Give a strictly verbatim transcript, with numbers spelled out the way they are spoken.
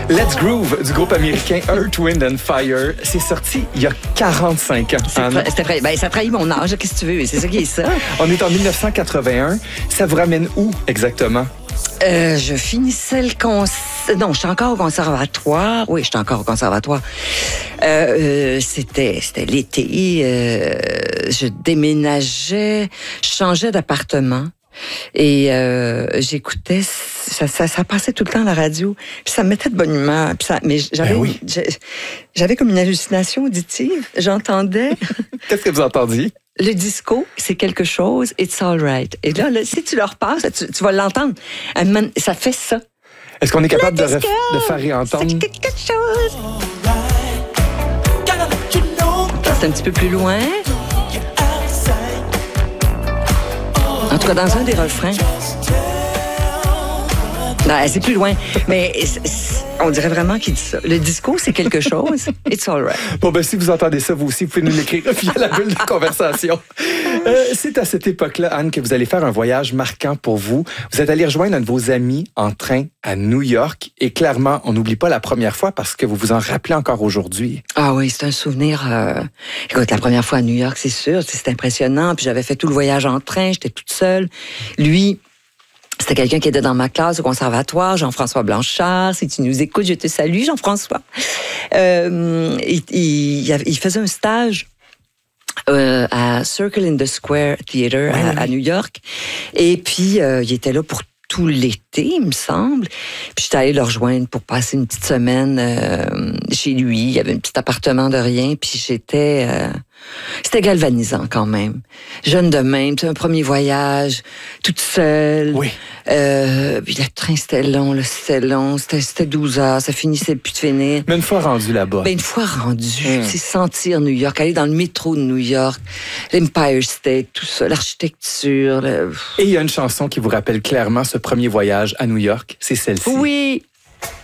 Let's Groove du groupe américain Earth, Wind and Fire. C'est sorti il y a quarante-cinq ans. Tra- tra- ben, ça trahit mon âge, qu'est-ce que tu veux? C'est ça qui est ça. On est en dix-neuf cent quatre-vingt-un. Ça vous ramène où exactement? Euh, je finissais le cons... Non, je suis encore au conservatoire. Oui, je suis encore au conservatoire. Euh, euh, c'était, c'était l'été. Euh, je déménageais. Je changeais d'appartement. Et euh, j'écoutais, ça, ça, ça passait tout le temps à la radio, puis ça me mettait de bonne humeur. Puis ça, mais j'avais, Ben oui. j'avais comme une hallucination auditive. J'entendais. Qu'est-ce que vous entendiez? Le disco, c'est quelque chose, it's all right. Et là, là si tu le repasses, tu, tu vas l'entendre. Ça fait ça. Est-ce qu'on est capable de, Le disco, ref- de faire réentendre? c'est quelque chose. C'est un petit peu plus loin. En tout cas, dans un des refrains. Non, c'est plus loin. Mais c'est, c'est, on dirait vraiment qu'il dit ça. Le disco, c'est quelque chose. It's all right. Bon, ben, si vous entendez ça, vous aussi, vous pouvez nous l'écrire via la bulle de conversation. Euh, c'est à cette époque-là, Anne, que vous allez faire un voyage marquant pour vous. Vous êtes allé rejoindre un de vos amis en train à New York. Et clairement, on n'oublie pas la première fois parce que vous vous en rappelez encore aujourd'hui. Ah oui, c'est un souvenir. Euh... Écoute, la première fois à New York, c'est sûr, c'est impressionnant. Puis j'avais fait tout le voyage en train, j'étais toute seule. Lui... C'était quelqu'un qui était dans ma classe au conservatoire, Jean-François Blanchard. Si tu nous écoutes, je te salue, Jean-François. Euh, il, il, il faisait un stage euh, à Circle in the Square Theater ouais, à, ouais. à New York. Et puis, euh, il était là pour tout l'été, il me semble. Puis j'étais allée le rejoindre pour passer une petite semaine euh, chez lui. Il y avait un petit appartement de rien. Puis j'étais... Euh, C'était galvanisant quand même. Jeune de même, un premier voyage, toute seule. Oui. Euh, puis le train, c'était long, le c'était long, c'était, c'était douze heures, ça finissait plus de finir. Mais une fois rendu là-bas. Ben, une fois rendu, Mm. c'est sentir New York, aller dans le métro de New York, l'Empire State, tout ça, l'architecture. Le... Et il y a une chanson qui vous rappelle clairement ce premier voyage à New York, c'est celle-ci. Oui,